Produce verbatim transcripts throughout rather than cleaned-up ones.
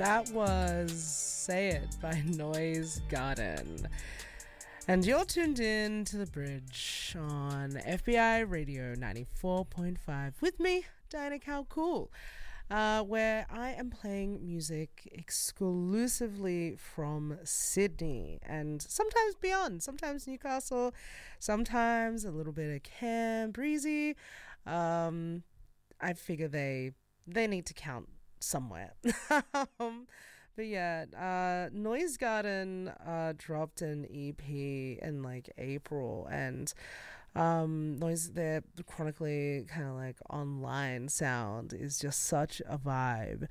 That was Say It by Noise Garden. And you're tuned in to The Bridge on F B I Radio ninety-four point five with me, Diana Calcool, uh, where I am playing music exclusively from Sydney and sometimes beyond, sometimes Newcastle, sometimes a little bit of Cairns, Breezy. Um, I figure they they need to count somewhere. um, but yeah, uh, Noise Garden uh, dropped an E P in like April, and um, Noise, their chronically kind of like online sound is just such a vibe.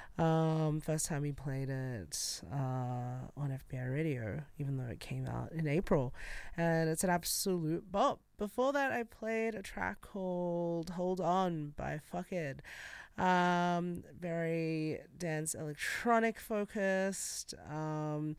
Um, first time we played it uh, on F B I Radio, even though it came out in April, and it's an absolute bop. Before that, I played a track called Hold On by Fuckhead. Um, very dance electronic focused, um,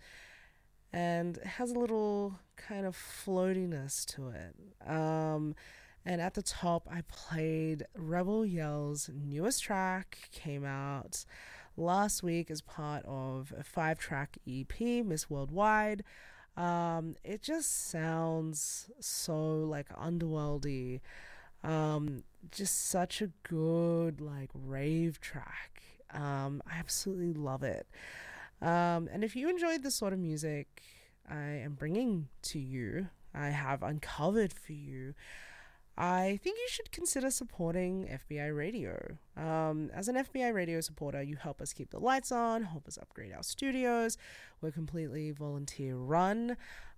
and it has a little kind of floatiness to it. Um, and at the top, I played Rebel Yell's newest track, came out last week as part of a five-track E P, Miss Worldwide. Um, it just sounds so like underworldy. Um, just such a good like rave track. Um, I absolutely love it. Um, and if you enjoyed the sort of music I am bringing to you, I have uncovered for you, I think you should consider supporting F B I Radio. Um, as an F B I Radio supporter, you help us keep the lights on, help us upgrade our studios. We're completely volunteer run.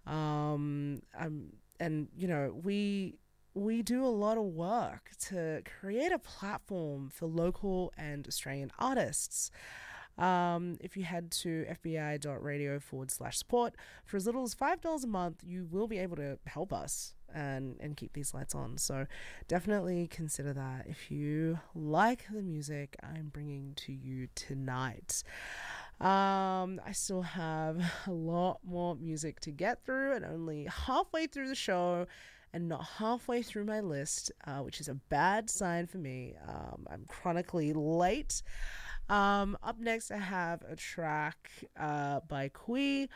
Um, um, and, you know, we we do a lot of work to create a platform for local and Australian artists. Um, if you head to fbi.radio forward slash support, for as little as five dollars a month, you will be able to help us and, and keep these lights on. So definitely consider that if you like the music I'm bringing to you tonight. Um, I still have a lot more music to get through, and only halfway through the show and not halfway through my list, uh, which is a bad sign for me. Um, I'm chronically late. Um, up next, I have a track uh, by Kui,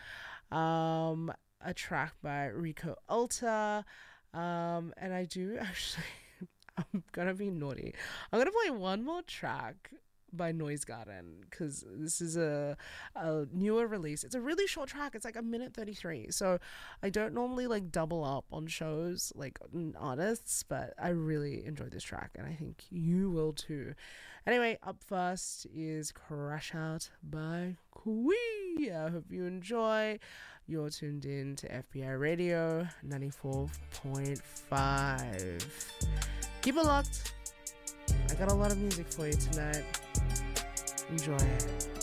um, a track by Rico Alta, um, and I do actually, I'm gonna be naughty. I'm gonna play one more track by Noise Garden, because this is a, a newer release. It's a really short track. It's like a minute thirty-three. So I don't normally like double up on shows like artists, but I really enjoyed this track and I think you will too. Anyway, up first is Crash Out by Kui. I hope you enjoy. You're tuned in to F B I Radio ninety-four point five. Keep it locked. I got a lot of music for you tonight. Enjoy it.